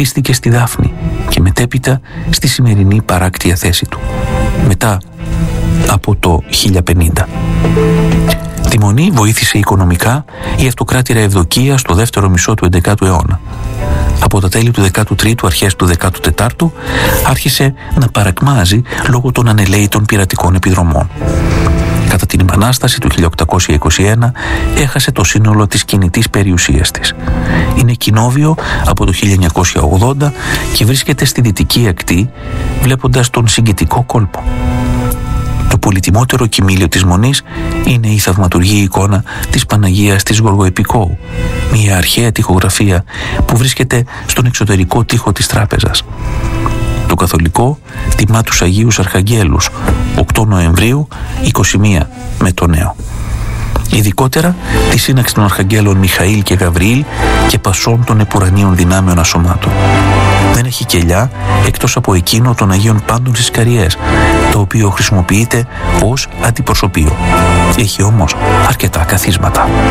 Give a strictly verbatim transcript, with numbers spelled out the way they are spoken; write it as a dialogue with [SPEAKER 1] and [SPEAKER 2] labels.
[SPEAKER 1] βαφτίστηκε στη Δάφνη και μετέπειτα στη σημερινή παράκτια θέση του, μετά από το χίλια πενήντα. Τη Μονή βοήθησε οικονομικά η αυτοκράτηρα Ευδοκία στο δεύτερο μισό του έντεκατου αιώνα. Από τα τέλη του δέκατου τρίτου, αρχές του δέκατου τέταρτου, άρχισε να παρακμάζει λόγω των ανελαίητων πειρατικών επιδρομών. Κατά την Επανάσταση του χίλια οκτακόσια είκοσι ένα έχασε το σύνολο της κινητής περιουσίας της. Είναι κοινόβιο από το χίλια εννιακόσια ογδόντα και βρίσκεται στη δυτική ακτή, βλέποντας τον συγκητικό κόλπο. Το πολυτιμότερο κοιμήλιο της Μονής είναι η θαυματουργή εικόνα της Παναγίας της Γοργοεπικόου, μια αρχαία τοιχογραφία που βρίσκεται στον εξωτερικό τοίχο της τράπεζας. Το καθολικό τιμά τους Αγίους Αρχαγγέλους οκτώ Νοεμβρίου είκοσι μία με το νέο. Ειδικότερα τη σύναξη των Αρχαγγέλων Μιχαήλ και Γαβριήλ και πασών των επουρανίων δυνάμεων ασωμάτων. Δεν έχει κελιά εκτός από εκείνο των Αγίων Πάντων στις Καριές, το οποίο χρησιμοποιείται ως αντιπροσωπείο. Έχει όμως αρκετά καθίσματα.